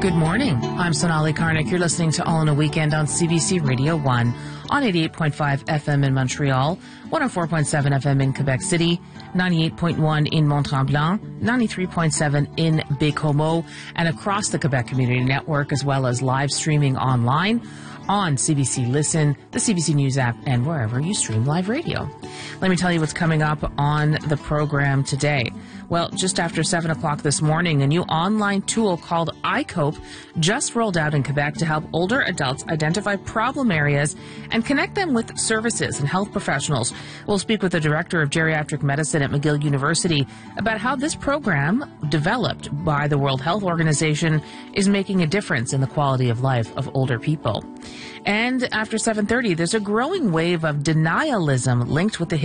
Good morning. I'm Sonali Karnik. You're listening to All in a Weekend on CBC Radio 1 on 88.5 FM in Montreal, 104.7 FM in Quebec City, 98.1 in Mont-Tremblant, 93.7 in Baie-Comeau, and across the Quebec Community Network, as well as live streaming online on CBC Listen, the CBC News app, and wherever you stream live radio. Let me tell you what's coming up on the program today. Well, just after 7 o'clock this morning, a new online tool called iCope just rolled out in Quebec to help older adults identify problem areas and connect them with services and health professionals. We'll speak with the Director of Geriatric Medicine at McGill University about how this program, developed by the World Health Organization, is making a difference in the quality of life of older people. And after 7:30, there's a growing wave of denialism linked with the